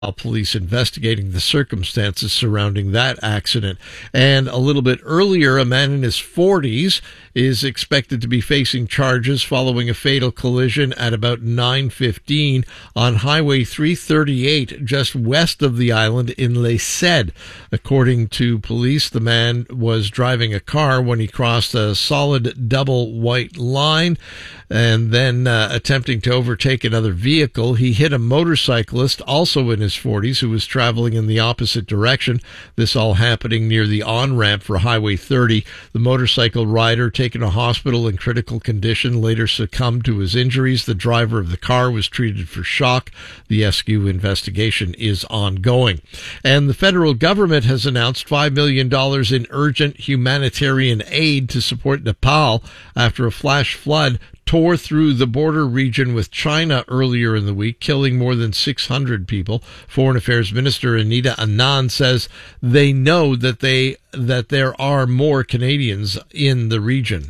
Police investigating the circumstances surrounding that accident. And a little bit earlier, a man in his 40s is expected to be facing charges following a fatal collision at about 9:15 on Highway 338 just west of the island in Les Cèdres. According to police, the man was driving a car when he crossed a solid double white line and then attempting to overtake another vehicle. He hit a motorcyclist, also in his 40s, who was traveling in the opposite direction. This all happening near the on-ramp for Highway 30. The motorcycle rider, taken to hospital in critical condition, later succumbed to his injuries. The driver of the car was treated for shock. The SQ investigation is ongoing. And the federal government has announced $5 million in urgent humanitarian aid to support Nepal after a flash flood tore through the border region with China earlier in the week, killing more than 600 people. Foreign Affairs Minister Anita Anand says they know that there are more Canadians in the region.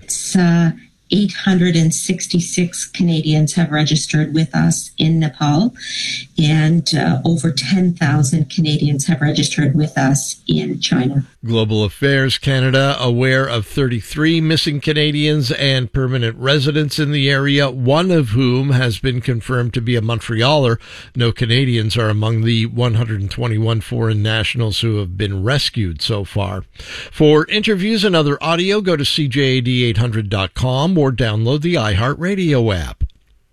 866 Canadians have registered with us in Nepal, and over 10,000 Canadians have registered with us in China. Global Affairs Canada aware of 33 missing Canadians and permanent residents in the area, one of whom has been confirmed to be a Montrealer. No Canadians are among the 121 foreign nationals who have been rescued so far. For interviews and other audio, go to CJAD800.com or download the iHeartRadio app.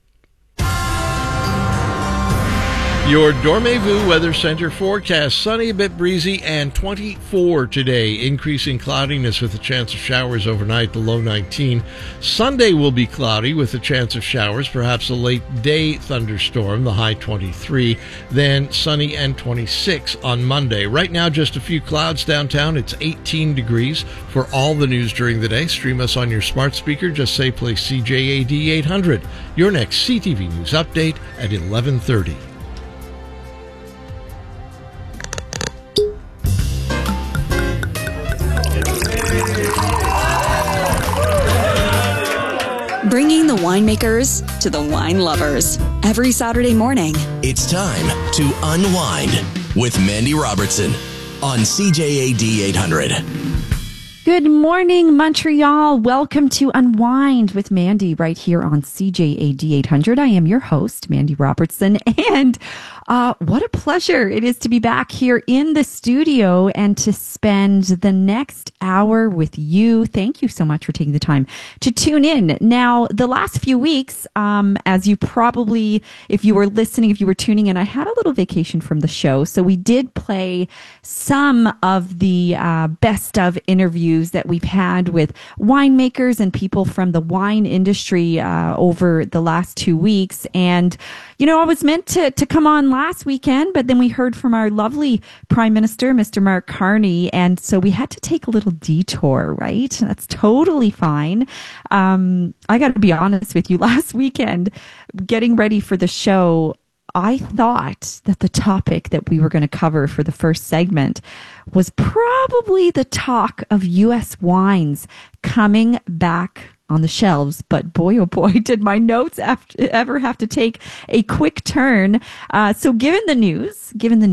Your Dormez-vous Weather Center forecast: sunny, a bit breezy, and 24 today. Increasing cloudiness with a chance of showers overnight, the low 19. Sunday will be cloudy with a chance of showers, perhaps a late day thunderstorm, the high 23. Then sunny and 26 on Monday. Right now, just a few clouds downtown. It's 18 degrees. For all the news during the day, stream us on your smart speaker. Just say play CJAD 800. Your next CTV News update at 11:30. Bringing the winemakers to the wine lovers. Every Saturday morning, it's time to unwind with Mandy Robertson on CJAD 800. Good morning, Montreal. Welcome to Unwind with Mandy right here on CJAD 800. I am your host, Mandy Robertson, and what a pleasure it is to be back here in the studio and to spend the next hour with you. Thank you so much for taking the time to tune in. Now, the last few weeks, as you probably, if you were listening, if you were tuning in, I had a little vacation from the show. So we did play some of the best of interviews that we've had with winemakers and people from the wine industry over the last 2 weeks. And, you know, I was meant to come on last weekend, but then we heard from our lovely Prime Minister, Mr. Mark Carney. And so we had to take a little detour, right? That's totally fine. I got to be honest with you, last weekend, getting ready for the show, I thought that the topic that we were going to cover for the first segment was probably the talk of U.S. wines coming back on the shelves. But boy, oh boy, did my notes ever have to take a quick turn. So given the news,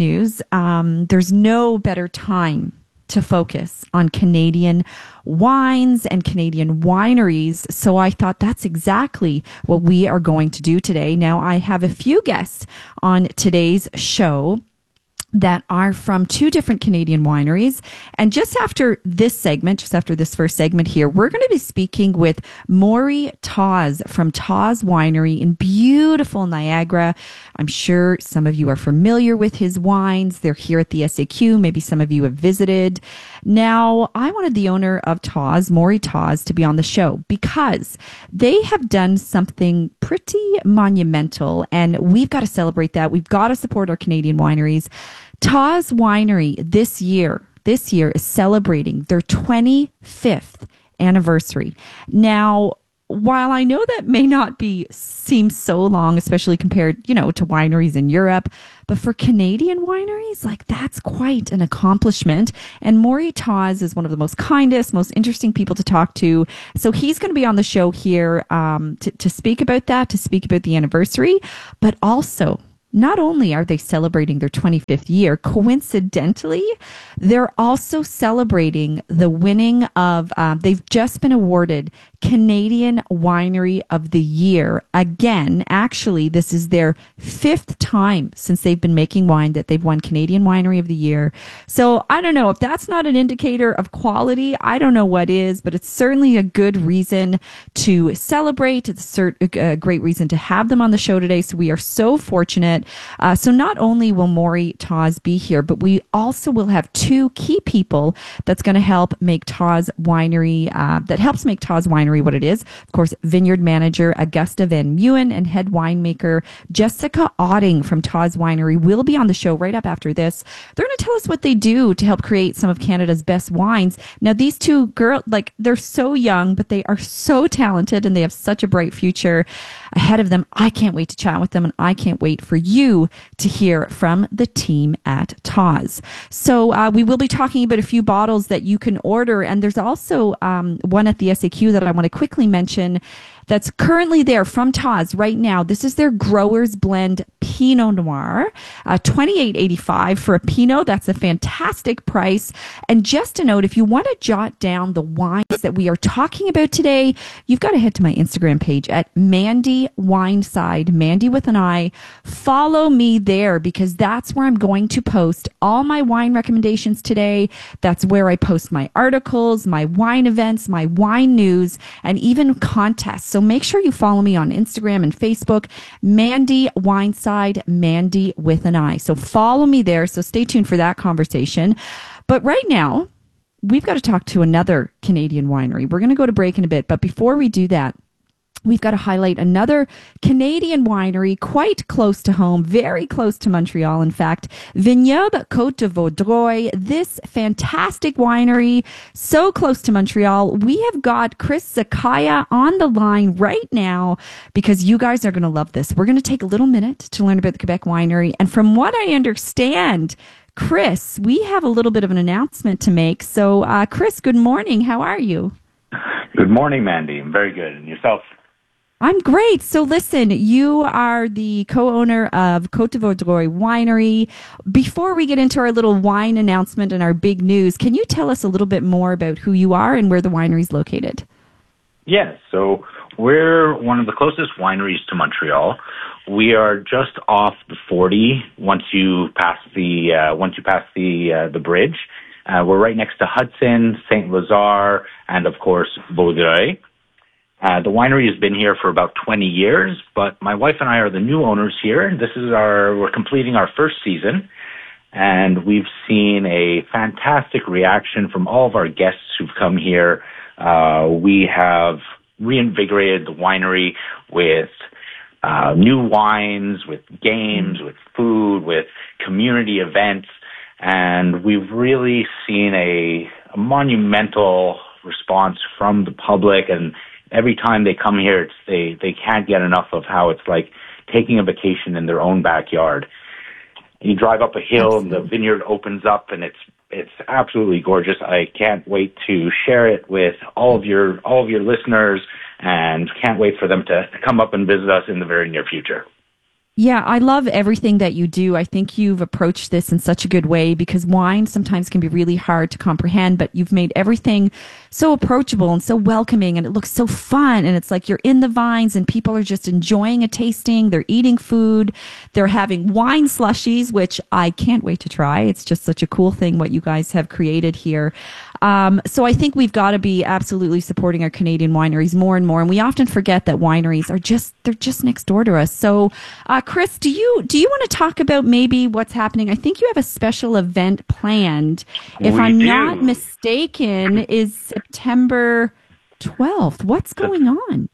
there's no better time to focus on Canadian wines and Canadian wineries. So I thought that's exactly what we are going to do today. Now, I have a few guests on today's show that are from two different Canadian wineries. And just after this first segment here, we're going to be speaking with Maury Tawes from Tawes Winery in beautiful Niagara. I'm sure some of you are familiar with his wines. They're here at the SAQ. Maybe some of you have visited. Now, I wanted the owner of Tawes, Maury Tawes, to be on the show because they have done something pretty monumental, and we've got to celebrate that. We've got to support our Canadian wineries. Tawes Winery this year is celebrating their 25th anniversary. Now, while I know that may not seem so long, especially compared, to wineries in Europe, but for Canadian wineries, that's quite an accomplishment. And Maury Tawes is one of the most kindest, most interesting people to talk to. So he's going to be on the show here to speak about that, to speak about the anniversary, but also not only are they celebrating their 25th year, coincidentally, they're also celebrating the winning of, they've just been awarded Canadian Winery of the Year. Again, actually, this is their 5th time since they've been making wine that they've won Canadian Winery of the Year. So I don't know if that's not an indicator of quality. I don't know what is, but it's certainly a good reason to celebrate. It's a great reason to have them on the show today. So we are so fortunate. So not only will Maury Taz be here, but we also will have 2 key people that's going to help make Taz Winery, that helps make Taz Winery what it is. Of course, vineyard manager Augusta Van Meuen and head winemaker Jessica Otting from Taz Winery will be on the show right up after this. They're going to tell us what they do to help create some of Canada's best wines. Now, these 2 girls, they're so young, but they are so talented and they have such a bright future ahead of them. I can't wait to chat with them, and I can't wait for you to hear from the team at Taz. So we will be talking about a few bottles that you can order, and there's also one at the SAQ that I want to quickly mention that's currently there from Taz right now. This is their Growers Blend Pinot Noir, $28.85 for a Pinot. That's a fantastic price. And just a note, if you want to jot down the wines that we are talking about today, you've got to head to my Instagram page at Mandy Wineside, Mandy with an I. Follow me there because that's where I'm going to post all my wine recommendations today. That's where I post my articles, my wine events, my wine news, and even contests. So make sure you follow me on Instagram and Facebook, Mandy Wineside, Mandy with an I. So follow me there. So stay tuned for that conversation. But right now, we've got to talk to another Canadian winery. We're going to go to break in a bit. But before we do that, we've got to highlight another Canadian winery quite close to home, very close to Montreal, in fact, Vignoble Côte de Vaudreuil. This fantastic winery, so close to Montreal. We have got Chris Zakaya on the line right now because you guys are going to love this. We're going to take a little minute to learn about the Quebec winery. And from what I understand, Chris, we have a little bit of an announcement to make. So, Chris, good morning. How are you? Good morning, Mandy. I'm very good. And yourself? I'm great. So listen, you are the co-owner of Côte de Vaudreuil Winery. Before we get into our little wine announcement and our big news, can you tell us a little bit more about who you are and where the winery is located? Yes. So we're one of the closest wineries to Montreal. We are just off the 40 once you pass the bridge. We're right next to Hudson, Saint Lazare, and of course Vaudreuil. The winery has been here for about 20 years, but my wife and I are the new owners here. We're completing our first season, and we've seen a fantastic reaction from all of our guests who've come here. We have reinvigorated the winery with new wines, with games, with food, with community events, and we've really seen a monumental response from the public. And every time they come here, they can't get enough of how it's like taking a vacation in their own backyard. You drive up a hill and the vineyard opens up, and it's absolutely gorgeous. I can't wait to share it with all of your listeners, and can't wait for them to come up and visit us in the very near future. Yeah, I love everything that you do. I think you've approached this in such a good way because wine sometimes can be really hard to comprehend, but you've made everything so approachable and so welcoming, and it looks so fun. And it's like you're in the vines and people are just enjoying a tasting. They're eating food. They're having wine slushies, which I can't wait to try. It's just such a cool thing what you guys have created here. So I think we've got to be absolutely supporting our Canadian wineries more and more. And we often forget that wineries they're just next door to us. So, Chris, do you want to talk about maybe what's happening? I think you have a special event planned. If I'm not mistaken, is September 12th. What's going on?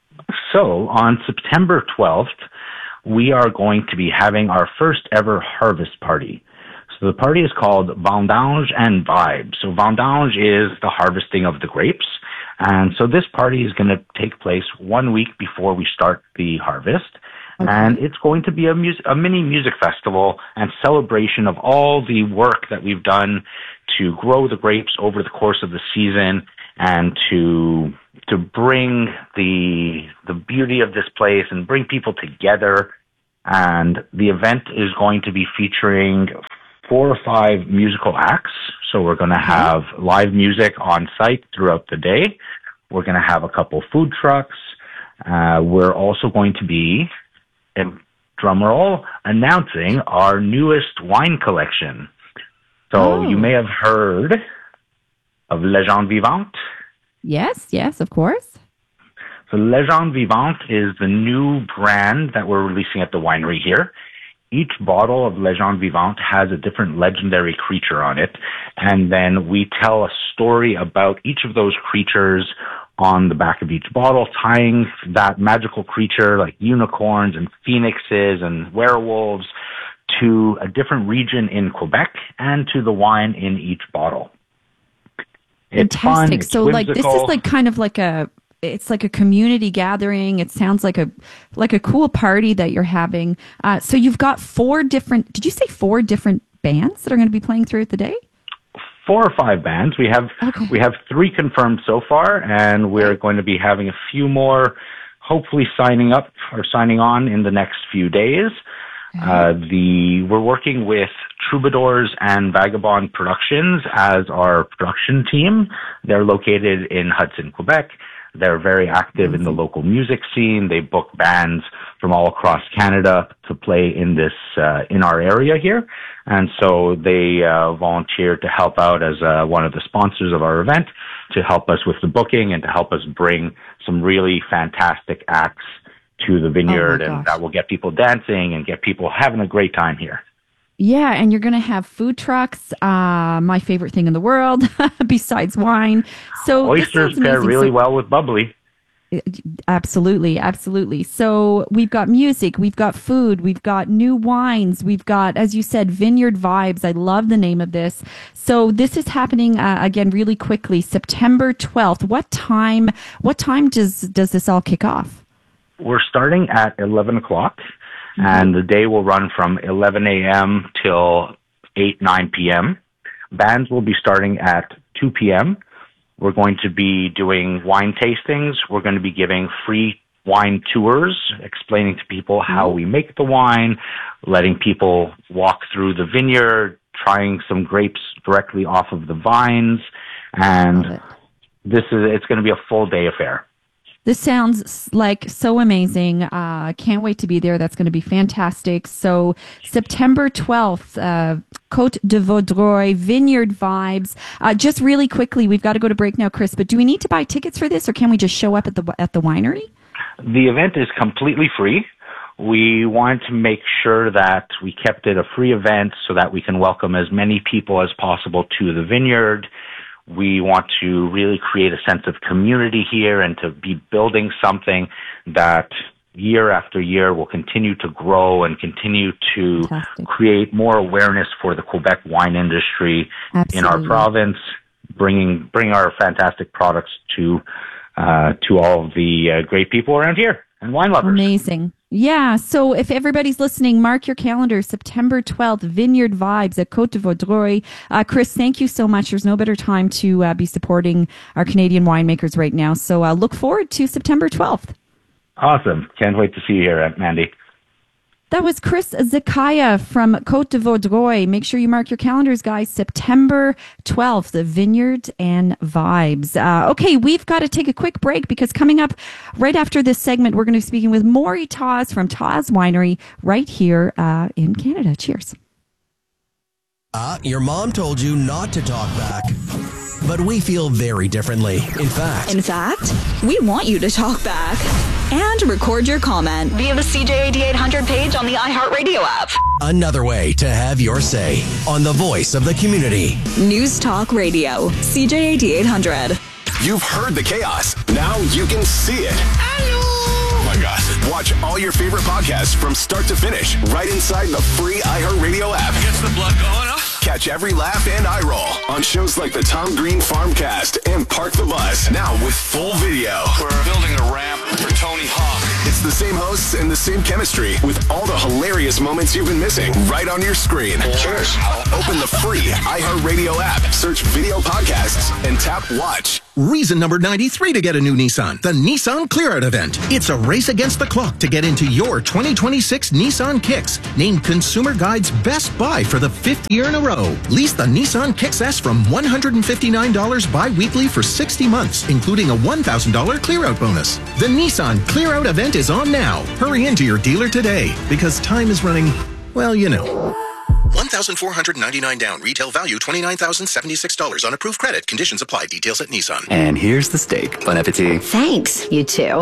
So on September 12th, we are going to be having our first ever harvest party. So the party is called Vendange and Vibe. So Vendange is the harvesting of the grapes. And so this party is going to take place 1 week before we start the harvest. Okay. And it's going to be a mini music festival and celebration of all the work that we've done to grow the grapes over the course of the season, and to bring the beauty of this place and bring people together. And the event is going to be featuring 4 or 5 musical acts. So we're going to have live music on site throughout the day. We're going to have a couple food trucks. We're also going to be, drumroll, announcing our newest wine collection. So you may have heard of Légende Vivante. Yes, of course. So Légende Vivante is the new brand that we're releasing at the winery here. Each bottle of Légende Vivante has a different legendary creature on it, and then we tell a story about each of those creatures on the back of each bottle, tying that magical creature like unicorns and phoenixes and werewolves to a different region in Quebec and to the wine in each bottle. It's fantastic. fun, it's so whimsical. like this is like kind of like it's like a community gathering. It sounds like a cool party that you're having. So you've got 4 different, did you say 4 different bands that are going to be playing throughout the day? 4 or 5 bands. We have 3 confirmed so far, and we're going to be having a few more, hopefully signing on in the next few days. We're working with Troubadours and Vagabond Productions as our production team. They're located in Hudson, Quebec. They're very active in the local music scene. They book bands from all across Canada to play in this in our area here. And so they volunteered to help out as one of the sponsors of our event, to help us with the booking and to help us bring some really fantastic acts to the vineyard, and that will get people dancing and get people having a great time here. Yeah, and you're going to have food trucks, my favorite thing in the world, besides wine. So oysters pair really well with bubbly. Absolutely, absolutely. So we've got music, we've got food, we've got new wines, we've got, as you said, Vineyard Vibes. I love the name of this. So this is happening again really quickly, September 12th. What time does this all kick off? We're starting at 11 o'clock. And the day will run from 11 a.m. till 9 p.m. Bands will be starting at 2 p.m. We're going to be doing wine tastings. We're going to be giving free wine tours, explaining to people how we make the wine, letting people walk through the vineyard, trying some grapes directly off of the vines. And it's going to be a full day affair. This sounds like so amazing. Can't wait to be there. That's going to be fantastic. So September 12th, Côte de Vaudreuil, Vineyard Vibes. Just really quickly, we've got to go to break now, Chris, but do we need to buy tickets for this, or can we just show up at the winery? The event is completely free. We wanted to make sure that we kept it a free event so that we can welcome as many people as possible to the vineyard. We want to really create a sense of community here and to be building something that year after year will continue to grow and continue to create more awareness for the Quebec wine industry in our province, bring our fantastic products to all of the great people around here and wine lovers. Amazing. Yeah, so if everybody's listening, mark your calendar, September 12th, Vineyard Vibes at Côte de Vaudreuil. Chris, thank you so much. There's no better time to be supporting our Canadian winemakers right now. So look forward to September 12th. Awesome. Can't wait to see you here, Mandy. That was Chris Zakaya from Côte de Vaudreuil. Make sure you mark your calendars, guys. September 12th, the Vineyard and Vibes. Okay, we've got to take a quick break because coming up right after this segment, we're going to be speaking with Maury Taz from Taz Winery right here in Canada. Cheers. Your mom told you not to talk back. But we feel very differently. In fact, we want you to talk back and record your comment via the CJAD 800 page on the iHeartRadio app. Another way to have your say on the voice of the community. News Talk Radio, CJAD 800. You've heard the chaos. Now you can see it. Hello. Oh my gosh. Watch all your favorite podcasts from start to finish right inside the free iHeartRadio app. Gets the blood going, huh? Catch every laugh and eye roll on shows like the Tom Green Farmcast and Park the Bus. Now with full video. We're building a ramp for Tony Hawk. It's the same hosts and the same chemistry with all the hilarious moments you've been missing right on your screen. Cheers. Open the free iHeartRadio app, search video podcasts, and tap watch. Reason number 93 to get a new Nissan, the Nissan Clear Out event. It's a race against the clock to get into your 2026 Nissan Kicks, named Consumer Guide's best buy for the 5th year in a row. Lease the Nissan Kicks S from $159 bi-weekly for 60 months, including a $1,000 Clear Out bonus. The Nissan Clear Out event is on now. Hurry into your dealer today, because time is running, well, you know. $1,499 down. Retail value $29,076 on approved credit. Conditions apply. Details at Nissan. And here's the steak. Bon appetit. Thanks, you too.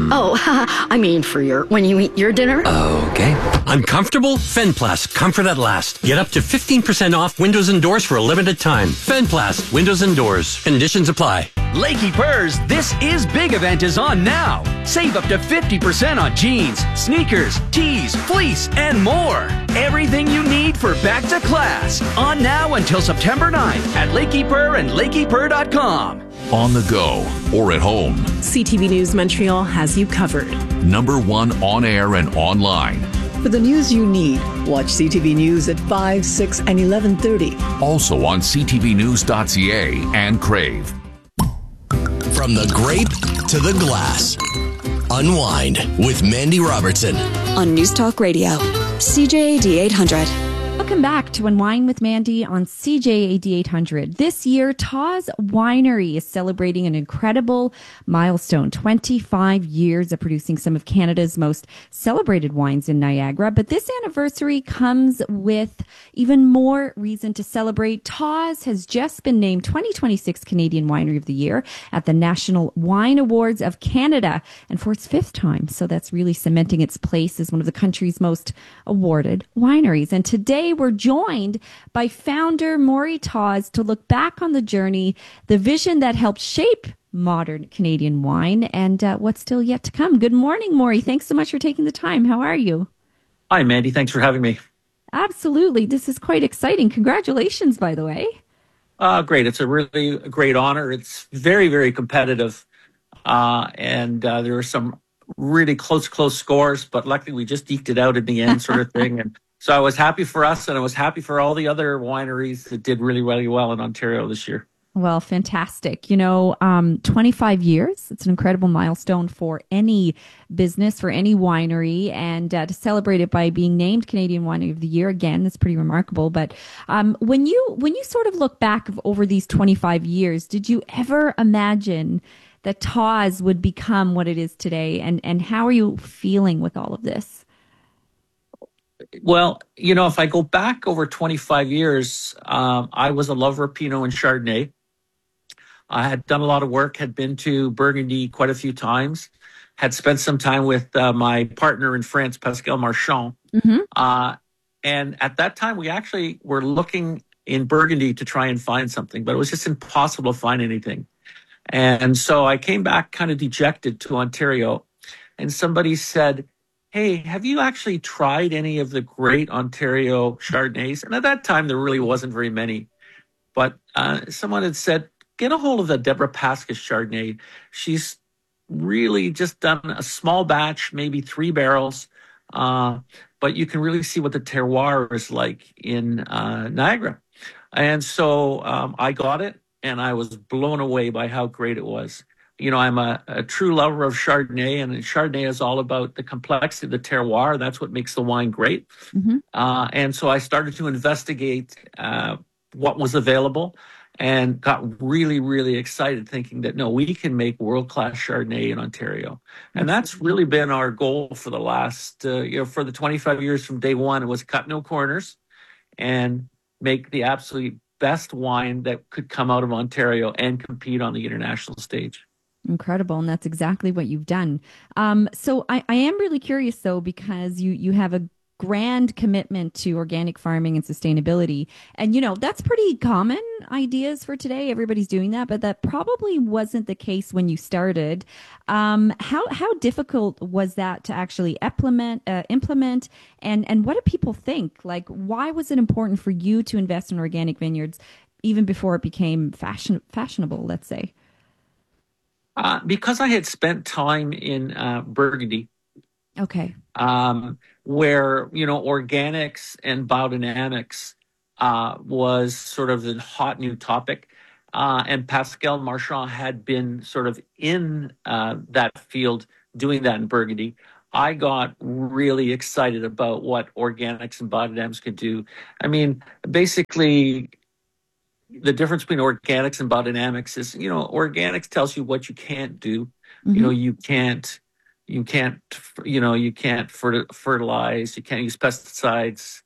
I mean when you eat your dinner. Okay. Uncomfortable? Fenplast. Comfort at last. Get up to 15% off windows and doors for a limited time. Fenplast. Windows and doors. Conditions apply. Lakey Purrs, this is big event is on now. Save up to 50% on jeans, sneakers, tees, fleece, and more. Everything you need for back to class. On now until September 9th at Lakey Purr and LakeyPurr.com. On the go or at home, CTV News Montreal has you covered. #1 on air and online. For the news you need, watch CTV News at 5, 6, and 11:30. Also on ctvnews.ca and Crave. From the grape to the glass. Unwind with Mandy Robertson. On News Talk Radio, CJAD 800. Welcome back to Unwind with Mandy on CJAD 800. This year, Taw's Winery is celebrating an incredible milestone, 25 years of producing some of Canada's most celebrated wines in Niagara. But this anniversary comes with even more reason to celebrate. Taw's has just been named 2026 Canadian Winery of the Year at the National Wine Awards of Canada, and for its 5th time. So that's really cementing its place as one of the country's most awarded wineries. And today, we're joined by founder Maury Taws to look back on the journey, the vision that helped shape modern Canadian wine, and what's still yet to come. Good morning, Maury. Thanks so much for taking the time. How are you? Hi, Mandy. Thanks for having me. Absolutely. This is quite exciting. Congratulations, by the way. Great. It's a really great honor. It's very, very competitive. And there are some really close scores, but luckily we just eked it out in the end sort of thing. And so I was happy for us, and I was happy for all the other wineries that did really, really well in Ontario this year. Well, fantastic. 25 years, it's an incredible milestone for any business, for any winery, and to celebrate it by being named Canadian Winery of the Year, again, that's pretty remarkable. But when you sort of look back over these 25 years, did you ever imagine that Taw's would become what it is today? And how are you feeling with all of this? Well, if I go back over 25 years, I was a lover of Pinot and Chardonnay. I had done a lot of work, had been to Burgundy quite a few times, had spent some time with my partner in France, Pascal Marchand. Mm-hmm. And at that time, we actually were looking in Burgundy to try and find something, but it was just impossible to find anything. And so I came back kind of dejected to Ontario, and somebody said, "Hey, have you actually tried any of the great Ontario Chardonnays?" And at that time, there really wasn't very many. But someone had said, "Get a hold of the Deborah Pascas Chardonnay. She's really just done a small batch, maybe 3 barrels. But you can really see what the terroir is like in Niagara." And so I got it, and I was blown away by how great it was. I'm a true lover of Chardonnay, and Chardonnay is all about the complexity of the terroir. That's what makes the wine great. Mm-hmm. And so I started to investigate what was available and got really, really excited, thinking that, no, we can make world-class Chardonnay in Ontario. And that's really been our goal for the last, for the 25 years from day one. It was cut no corners and make the absolute best wine that could come out of Ontario and compete on the international stage. Incredible. And that's exactly what you've done. So I am really curious, though, because you have a grand commitment to organic farming and sustainability. And, that's pretty common ideas for today. Everybody's doing that, but that probably wasn't the case when you started. How difficult was that to actually implement? And what do people think? Like, why was it important for you to invest in organic vineyards even before it became fashionable, let's say? Because I had spent time in Burgundy. Okay. Where, organics and biodynamics was sort of the hot new topic. and Pascal Marchand had been sort of in that field doing that in Burgundy, I got really excited about what organics and biodynamics could do. I mean, basically, the difference between organics and biodynamics is, organics tells you what you can't do. Mm-hmm. You can't fertilize, you can't use pesticides.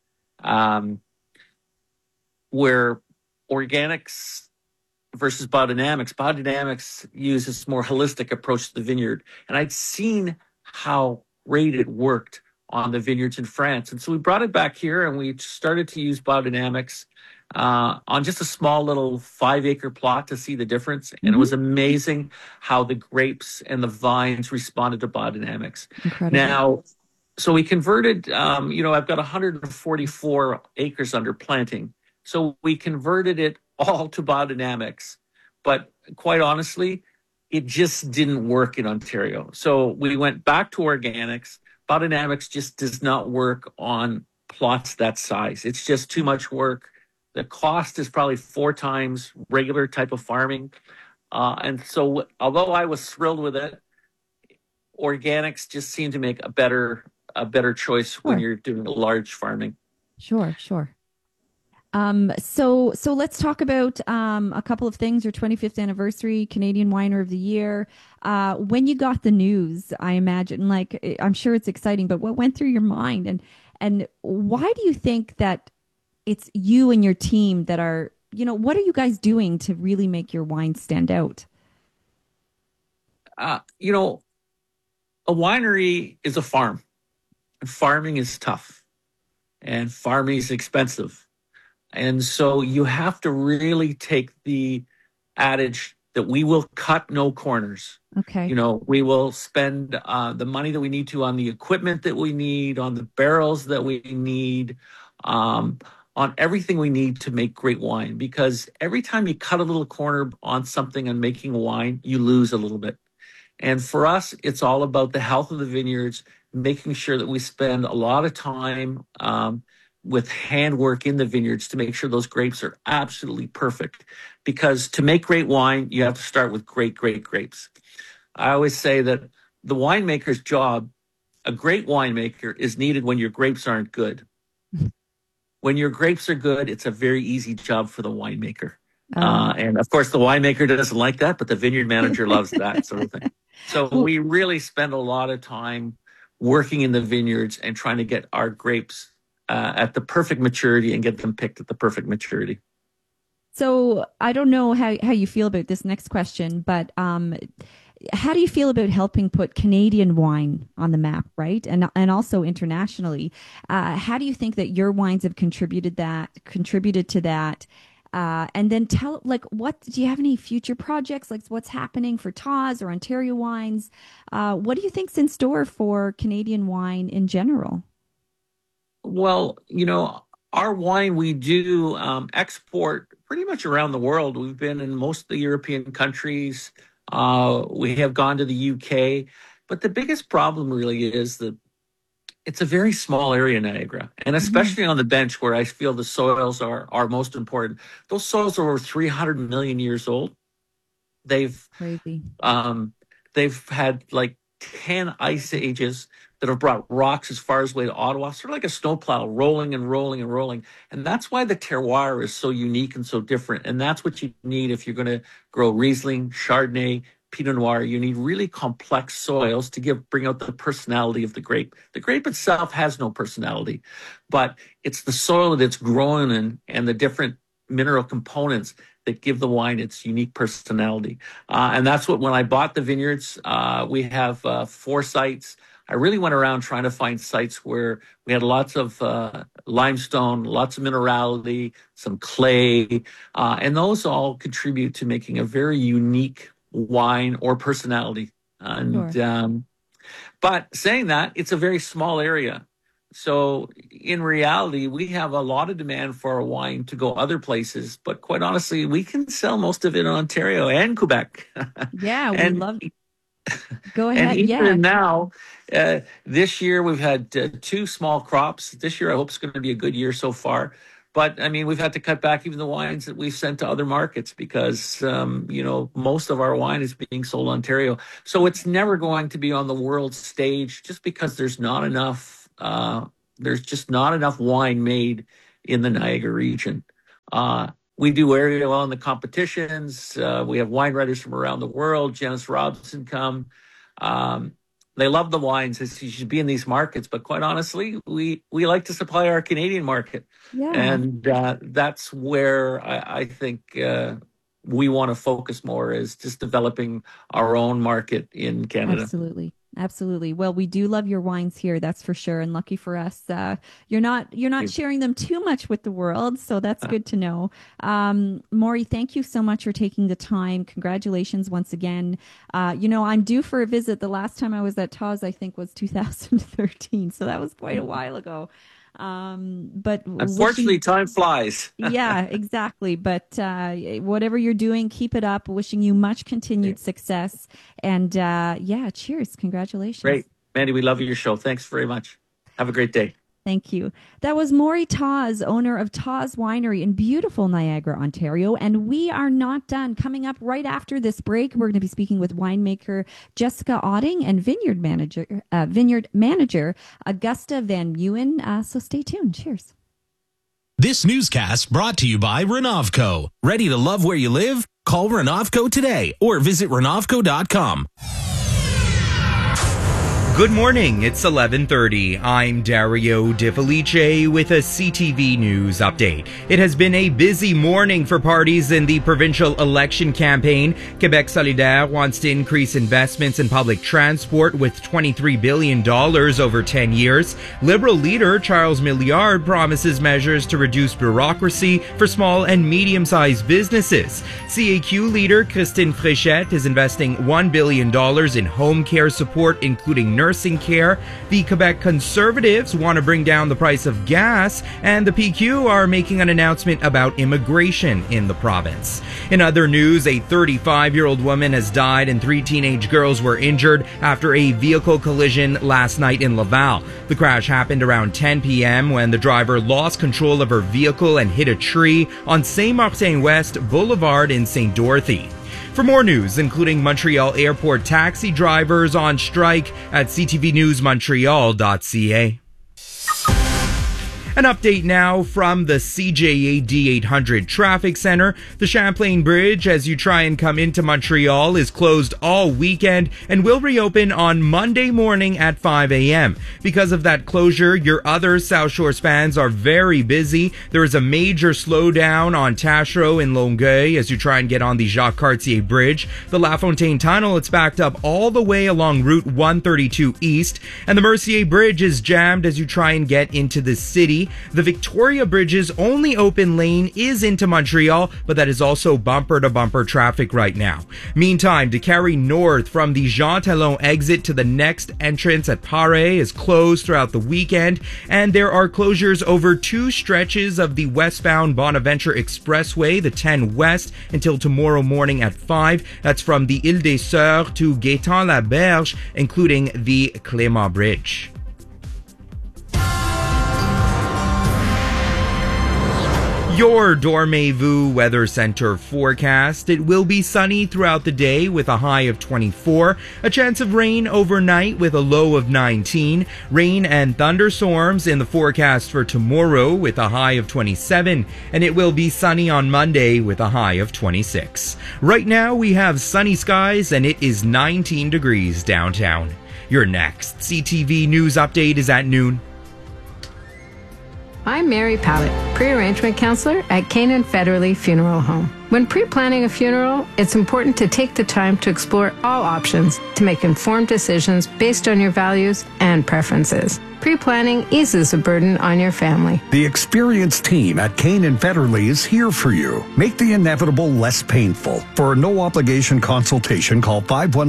Where organics versus biodynamics uses more holistic approach to the vineyard. And I'd seen how great it worked on the vineyards in France. And so we brought it back here and we started to use biodynamics on just a small little 5-acre plot to see the difference. And it was amazing how the grapes and the vines responded to biodynamics. Incredible. Now, so we converted, I've got 144 acres under planting. So we converted it all to biodynamics, but quite honestly, it just didn't work in Ontario. So we went back to organics. Biodynamics just does not work on plots that size. It's just too much work. The cost is probably 4 times regular type of farming. And so although I was thrilled with it, organics just seemed to make a better choice when you're doing large farming. Sure. So let's talk about a couple of things. Your 25th anniversary, Canadian Winer of the Year. When you got the news, I imagine, I'm sure it's exciting, but what went through your mind, and why do you think that it's you and your team that are, what are you guys doing to really make your wine stand out? A winery is a farm, and farming is tough, and farming is expensive. And so you have to really take the adage that we will cut no corners. Okay. We will spend the money that we need to on the equipment that we need, on the barrels that we need, on everything we need to make great wine. Because every time you cut a little corner on something and making wine, you lose a little bit. And for us, it's all about the health of the vineyards, making sure that we spend a lot of time with handwork in the vineyards to make sure those grapes are absolutely perfect. Because to make great wine, you have to start with great grapes. I always say that the winemaker's job, a great winemaker, is needed when your grapes aren't good. When your grapes are good, it's a very easy job for the winemaker. And of course, the winemaker doesn't like that, but the vineyard manager loves that sort of thing. So we really spend a lot of time working in the vineyards and trying to get our grapes at the perfect maturity and get them picked at the perfect maturity. So I don't know how you feel about this next question, but how do you feel about helping put Canadian wine on the map, right? And also internationally. How do you think that your wines have contributed to that? And then what do you have any future projects, like what's happening for TAWS or Ontario Wines? What do you think's in store for Canadian wine in general? Well, our wine, we do export pretty much around the world. We've been in most of the European countries. We have gone to the UK. But the biggest problem really is that it's a very small area, Niagara, and especially on the bench where I feel the soils are most important. Those soils are over 300 million years old. Crazy. They've had like 10 ice ages that have brought rocks as far as way to Ottawa, sort of like a snowplow, rolling and rolling and rolling. And that's why the terroir is so unique and so different. And that's what you need if you're going to grow Riesling, Chardonnay, Pinot Noir. You need really complex soils to bring out the personality of the grape. The grape itself has no personality, but it's the soil that it's grown in and the different mineral components that give the wine its unique personality. And that's what, when I bought the vineyards, we have 4 sites. I really went around trying to find sites where we had lots of limestone, lots of minerality, some clay, and those all contribute to making a very unique wine or personality. And Sure. But saying that, it's a very small area. So in reality, we have a lot of demand for our wine to go other places. But quite honestly, we can sell most of it in Ontario and Quebec. Yeah, we love it. Go And ahead. even now, this year we've had 2 small crops. This year I hope it's going to be a good year so far. But I mean, we've had to cut back even the wines that we've sent to other markets because, most of our wine is being sold in Ontario. So it's never going to be on the world stage just because there's not enough. There's just not enough wine made in the Niagara region. We do very well in the competitions. We have wine writers from around the world. Janice Robinson come. They love the wines. You should be in these markets. But quite honestly, we like to supply our Canadian market. Yeah. And that's where I think we want to focus more, is just developing our own market in Canada. Absolutely. Well, we do love your wines here, that's for sure. And lucky for us, you're not sharing them too much with the world, so that's good to know. Maury, thank you so much for taking the time. Congratulations once again. I'm due for a visit. The last time I was at TAWS, I think, was 2013, so that was quite a while ago. But unfortunately, time flies. Yeah, exactly. But whatever you're doing, keep it up. Wishing you much continued success. And cheers. Congratulations. Great. Mandy, we love your show. Thanks very much. Have a great day. Thank you. That was Maury TAWS, owner of TAWS Winery in beautiful Niagara, Ontario. And we are not done. Coming up right after this break, we're going to be speaking with winemaker Jessica Otting and vineyard manager Augusta Van Meeuwen. So stay tuned. Cheers. This newscast brought to you by Renovco. Ready to love where you live? Call Renovco today or visit Renovco.com. Good morning, it's 11:30. I'm Dario De Felice with a CTV News update. It has been a busy morning for parties in the provincial election campaign. Quebec Solidaire wants to increase investments in public transport with $23 billion over 10 years. Liberal leader Charles Milliard promises measures to reduce bureaucracy for small and medium-sized businesses. CAQ leader Christine Fréchette is investing $1 billion in home care support, including nursing care. The Quebec Conservatives want to bring down the price of gas, and the PQ are making an announcement about immigration in the province. In other news, a 35-year-old woman has died and 3 teenage girls were injured after a vehicle collision last night in Laval. The crash happened around 10 p.m. when the driver lost control of her vehicle and hit a tree on Saint-Martin-West Boulevard in St. Dorothy. For more news, including Montreal Airport taxi drivers on strike, at ctvnewsmontreal.ca. An update now from the CJAD 800 Traffic Center. The Champlain Bridge, as you try and come into Montreal, is closed all weekend and will reopen on Monday morning at 5 a.m. Because of that closure, your other South Shore spans are very busy. There is a major slowdown on Taschereau in Longueuil as you try and get on the Jacques Cartier Bridge. The La Fontaine Tunnel, it's backed up all the way along Route 132 East. And the Mercier Bridge is jammed as you try and get into the city. The Victoria Bridge's only open lane is into Montreal, but that is also bumper-to-bumper traffic right now. Meantime, to carry north from the Jean Talon exit to the next entrance at Paray is closed throughout the weekend, and there are closures over 2 stretches of the westbound Bonaventure Expressway, the 10 West, until tomorrow morning at 5. That's from the Ile des Sœurs to Gaétan-la-Berge, including the Clément Bridge. Your Dormez-vous Weather Center forecast. It will be sunny throughout the day with a high of 24. A chance of rain overnight with a low of 19. Rain and thunderstorms in the forecast for tomorrow with a high of 27. And it will be sunny on Monday with a high of 26. Right now we have sunny skies and it is 19 degrees downtown. Your next CTV News update is at noon. I'm Mary Pallett, pre-arrangement counselor at Canaan Federally Funeral Home. When pre-planning a funeral, it's important to take the time to explore all options to make informed decisions based on your values and preferences. Pre-planning eases the burden on your family. The experienced team at Canaan Federally is here for you. Make the inevitable less painful. For a no-obligation consultation, call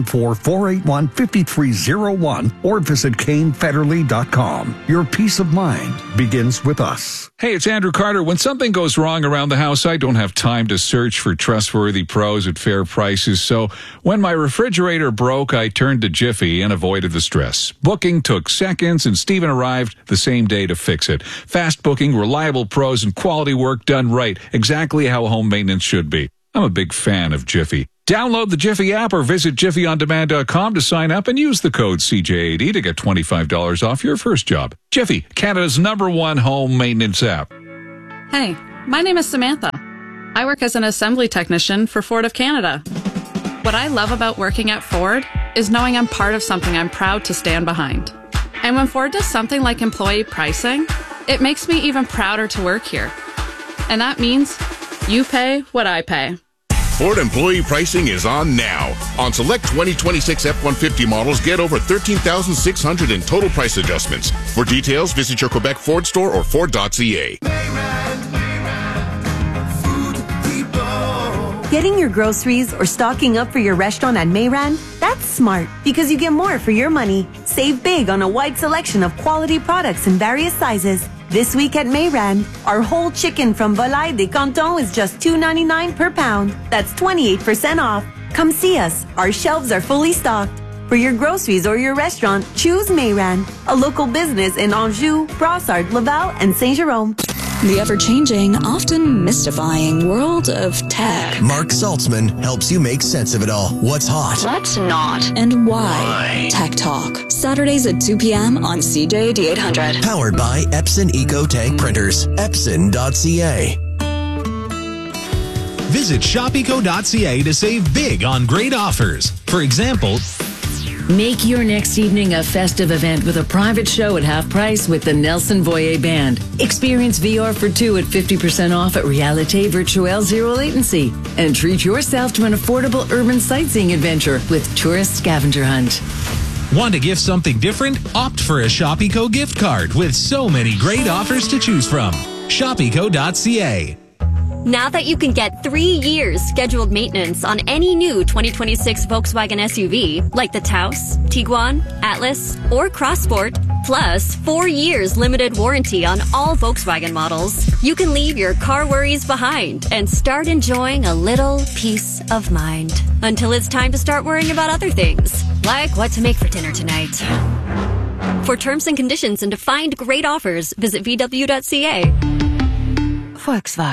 514-481-5301 or visit canefederally.com. Your peace of mind begins with us. Hey, it's Andrew Carter. When something goes wrong around the house, I don't have time to search for trustworthy pros at fair prices. So when my refrigerator broke, I turned to Jiffy and avoided the stress. Booking took seconds, and Steve even arrived the same day to fix it. Fast booking, reliable pros, and quality work done right. Exactly how home maintenance should be. I'm a big fan of Jiffy. Download the Jiffy app or visit jiffyondemand.com to sign up and use the code CJAD to get $25 off your first job. Jiffy, Canada's #1 home maintenance app. Hey, my name is Samantha. I work as an assembly technician for Ford of Canada. What I love about working at Ford is knowing I'm part of something I'm proud to stand behind. And when Ford does something like employee pricing, it makes me even prouder to work here. And that means you pay what I pay. Ford employee pricing is on now. On select 2026 F-150 models, get over $13,600 in total price adjustments. For details, visit your Quebec Ford store or Ford.ca. Getting your groceries or stocking up for your restaurant at Mayran? That's smart because you get more for your money. Save big on a wide selection of quality products in various sizes. This week at Mayran, our whole chicken from Volaille des Cantons is just $2.99 per pound. That's 28% off. Come see us. Our shelves are fully stocked. For your groceries or your restaurant, choose Mayran, a local business in Anjou, Brossard, Laval, and Saint-Jérôme. The ever-changing, often mystifying world of tech. Mark Saltzman helps you make sense of it all. What's hot? What's not? And why? Tech Talk. Saturdays at 2 p.m. on CJAD 800. Powered by Epson EcoTank Printers. Epson.ca. Visit shopeco.ca to save big on great offers. For example, make your next evening a festive event with a private show at half price with the Nelson Voyer Band. Experience VR for two at 50% off at Realite Virtuelle Zero Latency. And treat yourself to an affordable urban sightseeing adventure with Tourist Scavenger Hunt. Want to gift something different? Opt for a ShopEco gift card with so many great offers to choose from. ShopEco.ca. Now that you can get 3 years scheduled maintenance on any new 2026 Volkswagen SUV, like the Taos, Tiguan, Atlas, or Crossport, plus 4 years limited warranty on all Volkswagen models, you can leave your car worries behind and start enjoying a little peace of mind. Until it's time to start worrying about other things, like what to make for dinner tonight. For terms and conditions and to find great offers, visit VW.ca. Volkswagen.